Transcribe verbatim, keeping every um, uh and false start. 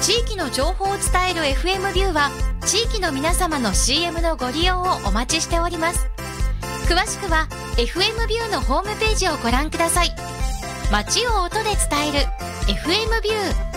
地域の情報を伝える エフエム ビューは地域の皆様の シーエム のご利用をお待ちしております。詳しくは エフエム ビューのホームページをご覧ください。街を音で伝える エフエム ビュー。